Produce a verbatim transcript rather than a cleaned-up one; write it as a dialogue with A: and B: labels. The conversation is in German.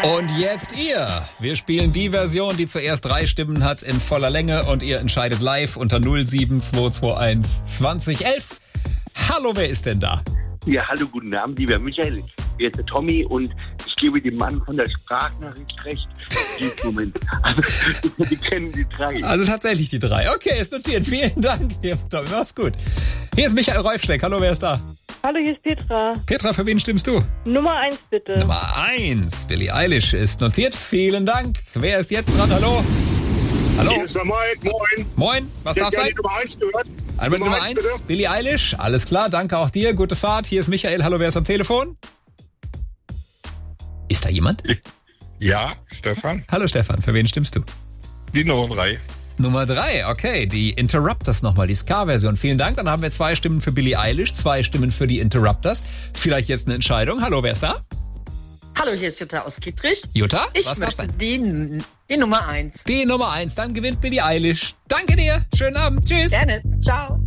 A: Und jetzt ihr. Wir spielen die Version, die zuerst drei Stimmen hat in voller Länge und ihr entscheidet live unter null sieben zwei zwei eins zwanzig elf. Hallo, wer ist denn da?
B: Ja, hallo, guten Abend, lieber Michael. Hier ist der Tommy und ich gebe dem Mann von der Sprachnachricht recht. Moment. Also, die kennen die drei.
A: Also tatsächlich die drei. Okay, ist notiert. Vielen Dank. Hier, Tommy, mach's gut. Hier ist Michael Reufschleck. Hallo, wer ist da?
C: Hallo, hier ist Petra.
A: Petra, für wen stimmst du?
C: Nummer eins, bitte.
A: Nummer eins. Billie Eilish ist notiert. Vielen Dank. Wer ist jetzt dran? Hallo? Hallo?
D: Hier ist der Mike. Moin.
A: Moin. Was
D: Ich
A: darf
D: hätte
A: sein?
D: gerne die Nummer eins gehört.
A: Einmal Nummer eins.
D: bitte.
A: Billie Eilish. Alles klar. Danke auch dir. Gute Fahrt. Hier ist Michael. Hallo, wer ist am Telefon? Ist da jemand?
D: Ja, Stefan.
A: Hallo Stefan, für wen stimmst du?
D: Die Nummer drei.
A: Nummer drei, okay, die Interrupters nochmal, die Ska-Version. Vielen Dank, dann haben wir zwei Stimmen für Billie Eilish, zwei Stimmen für die Interrupters. Vielleicht jetzt eine Entscheidung. Hallo, wer ist da?
E: Hallo, hier ist Jutta aus Kittrich.
A: Jutta,
E: Ich
A: was darf
E: möchte
A: sein?
E: die, die Nummer eins.
A: Die Nummer eins, dann gewinnt Billie Eilish. Danke dir, schönen Abend, tschüss.
E: Gerne. Ciao.